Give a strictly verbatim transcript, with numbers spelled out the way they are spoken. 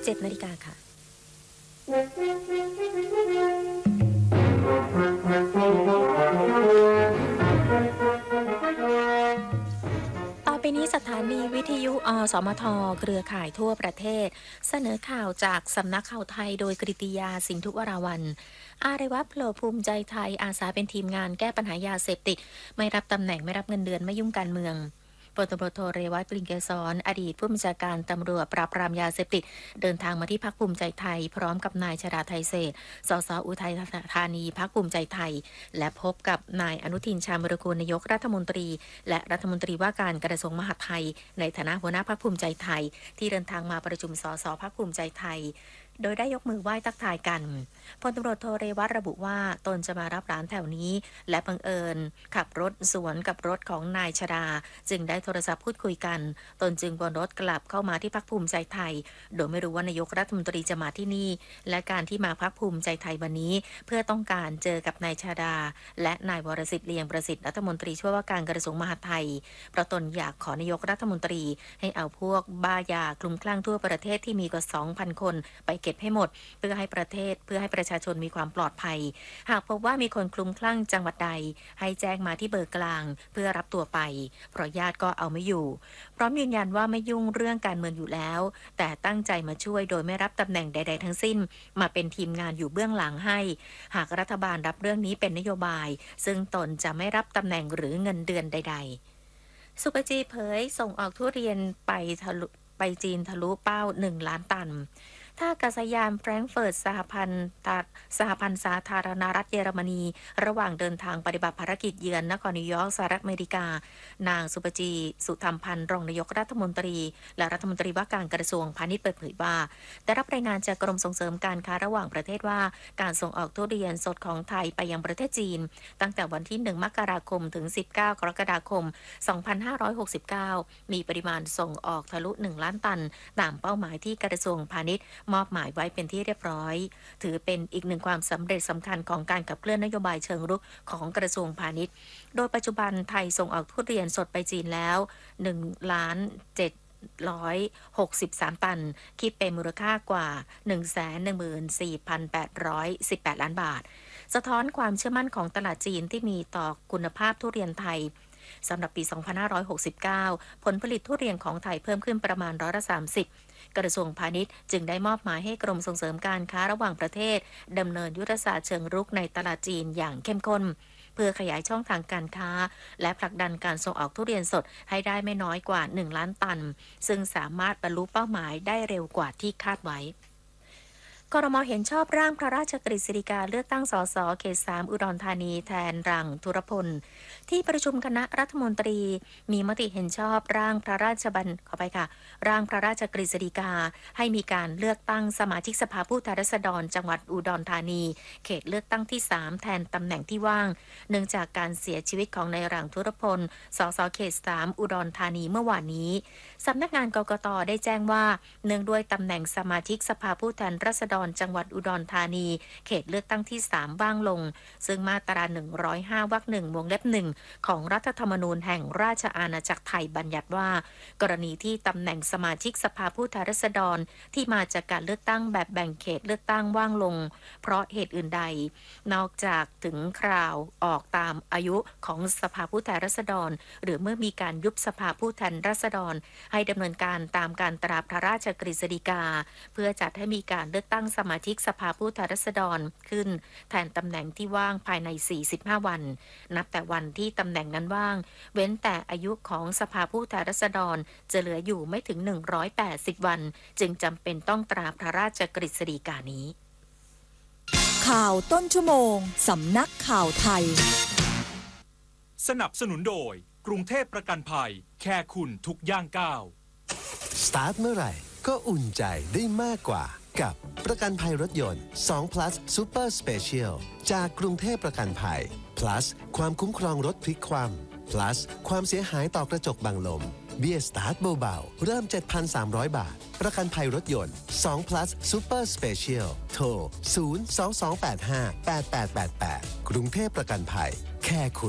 เจ็ดนาฬิกาค่ะต่อไปนี้สถานีวิทยุอสมทเครือข่ายทั่วประเทศเสนอข่าวจากสำนักข่าวไทยโดยกฤติยาสินธุวราวัลย์อาริวัฒน์โผล่ภูมิใจไทยอาสาเป็นทีมงานแก้ปัญหายาเสพติดไม่รับตำแหน่งไม่รับเงินเดือนไม่ยุ่งการเมืองพลตำรวจโทเรวัตกลิ่นเกษรอดีตผู้บัญชาการตำรวจปราบปรามยาเสพติดเดินทางมาที่พรรคภูมิใจไทยพร้อมกับนายชฎาไทยเศรษฐ์สสอุทัยธานีพรรคภูมิใจไทยและพบกับนายอนุทินชาญวิรากูลนายกรัฐมนตรีและรัฐมนตรีว่าการกระทรวงมหาดไทยในฐานะหัวหน้าพรรคภูมิใจไทยที่เดินทางมาประชุมสสพรรคภูมิใจไทยโดยได้ยกมือไหว้ทักทายกันพลตำรวจโทเรวัตระบุว่าตนจะมารับร้านแถวนี้และบังเอิญขับรถสวนกับรถของนายชฎาจึงได้โทรศัพท์พูดคุยกันตนจึงวนรถกลับเข้ามาที่พรรคภูมิใจไทยโดยไม่รู้ว่านายกรัฐมนตรีจะมาที่นี่และการที่มาพรรคภูมิใจไทยวันนี้เพื่อต้องการเจอกับนายชฎาและนายวรสิทธิ์เลียงประสิทธิ์รัฐมนตรีช่วยว่าการกระทรวงมหาดไทยเพราะตนอยากขอนายกรัฐมนตรีให้เอาพวกบ้ายาคลุ้มคลั่งทั่วประเทศที่มีกว่า สองพัน คนไปเก็บให้หมดเพื่อให้ประเทศเพื่อให้ประชาชนมีความปลอดภัยหากพบว่ามีคนคลุ้มคลั่งจังหวัดใดให้แจ้งมาที่เบอร์กลางเพื่อรับตัวไปเพราะญาติก็เอาไม่อยู่พร้อมยืนยันว่าไม่ยุ่งเรื่องการเมืองอยู่แล้วแต่ตั้งใจมาช่วยโดยไม่รับตำแหน่งใดๆทั้งสิ้นมาเป็นทีมงานอยู่เบื้องหลังให้หากรัฐบาลรับเรื่องนี้เป็นนโยบายซึ่งตนจะไม่รับตำแหน่งหรือเงินเดือนใดๆสุปจีเผยส่งออกทุเรียนไปทะลุไปจีนทะลุเป้าหนึ่งล้านตันท่าอากาศยานแฟรงก์เฟิร์ตสหพันธ์สหพันธ์สาธารณรัฐเยอรมนีระหว่างเดินทางปฏิบัติภารกิจเยือนนครนิวยอร์กสหรัฐอเมริกานางสุปจีสุธรรมพันธ์รองนายกรัฐมนตรีและรัฐมนตรีว่าการกระทรวงพาณิชย์เปิดเผยว่าได้รับรายงานจากกรมส่งเสริมการค้าระหว่างประเทศว่าการส่งออกทุเรียนสดของไทยไปยังประเทศจีนตั้งแต่วันที่หนึ่งมกราคมถึงสิบเก้ากรกฎาคมสองพันห้าร้อยหกสิบเก้ามีปริมาณส่งออกทะลุหนึ่งล้านตันตามเป้าหมายที่กระทรวงพาณิชย์มอบหมายไว้เป็นที่เรียบร้อยถือเป็นอีกหนึ่งความสำเร็จสำคัญของการขับเคลื่อนนโยบายเชิงรุกของกระทรวงพาณิชย์โดยปัจจุบันไทยส่งออกทุเรียนสดไปจีนแล้วหนึ่งล้านเจ็ดร้อยหกสิบสามตันคิดเป็นมูลค่ากว่า หนึ่งแสนหนึ่งหมื่นสี่พันแปดร้อยสิบแปด ล้านบาทสะท้อนความเชื่อมั่นของตลาดจีนที่มีต่อคุณภาพทุเรียนไทยสำหรับปี สองพันห้าร้อยหกสิบเก้า ผลผลิตทุเรียนของไทยเพิ่มขึ้นประมาณร้อยละสามสิบกระทรวงพาณิชย์จึงได้มอบหมายให้กรมส่งเสริมการค้าระหว่างประเทศดำเนินยุทธศาสตร์เชิงรุกในตลาดจีนอย่างเข้มข้นเพื่อขยายช่องทางการค้าและผลักดันการส่งออกทุเรียนสดให้ได้ไม่น้อยกว่าหนึ่งล้านตันซึ่งสามารถบรรลุเป้าหมายได้เร็วกว่าที่คาดไว้ครม.เห็นชอบร่างพระราชกฤษฎีกาเลือกตั้งสสเขตสามอุดรธานีแทนรังธุรพลที่ประชุมคณะรัฐมนตรีมีมติเห็นชอบร่างพระราชบัญขอไปค่ะร่างพระราชกฤษฎีกาให้มีการเลือกตั้งสมาชิกสภาผู้แทนราษฎรจังหวัดอุดรธานีเขตเลือกตั้งที่สามแทนตำแหน่งที่ว่างเนื่องจากการเสียชีวิตของนายรังธุรพลสสเขตสามอุดรธานีเมื่อวานนี้สำนักงานกกต.ได้แจ้งว่าเนื่องด้วยตำแหน่งสมาชิกสภาผู้แทนราษฎรจังหวัดอุดรธานีเขตเลือกตั้งที่สามว่างลงซึ่งมาตราหนึ่งร้อยห้าวรรคหนึ่งวงเล็บหนึ่งของรัฐธรรมนูญแห่งราชอาณาจักรไทยบัญญัติว่ากรณีที่ตำแหน่งสมาชิกสภาผู้แทนราษฎรที่มาจากการเลือกตั้งแบบแบ่งเขตเลือกตั้งว่างลงเพราะเหตุอื่นใดนอกจากถึงคราวออกตามอายุของสภาผู้แทนราษฎรหรือเมื่อมีการยุบสภาผู้แทนราษฎรให้ดำเนินการตามการตราพระราชกฤษฎีกาเพื่อจัดให้มีการเลือกตั้งสมาชิกสภาผู้แทนราษฎรขึ้นแทนตำแหน่งที่ว่างภายในสี่สิบห้าวันนับแต่วันที่ตำแหน่งนั้นว่างเว้นแต่อายุของสภาผู้แทนราษฎรจะเหลืออยู่ไม่ถึงหนึ่งร้อยแปดสิบวันจึงจำเป็นต้องตราพระราชกฤษฎีกานี้ข่าวต้นชั่วโมงสำนักข่าวไทยสนับสนุนโดยกรุงเทพประกันภัยแค่คุณทุกย่างก้าวสตาร์ทเมื่อไหร่ก็อุ่นใจได้มากกว่ากับประกันภัยรถยนต์ สอง plus Super Special จากกรุงเทพประกันภัย plus ความคุ้มครองรถพลิกคว่ำ plus ความเสียหายต่อกระจกบังลมเบี้ยสตาร์ทเบาๆเริ่ม เจ็ดพันสามร้อย บาทประกันภัยรถยนต์ สอง plus Super Special โทรศูนย์ สอง สอง แปด ห้า แปด แปด แปด แปดกรุงเทพประกันภัยแค่คุณ